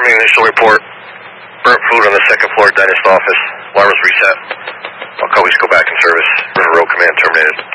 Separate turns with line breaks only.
confirming initial report. Burnt fluid on the second floor dentist office. Alarm was reset. All Covies go back in service. River Road Command terminated.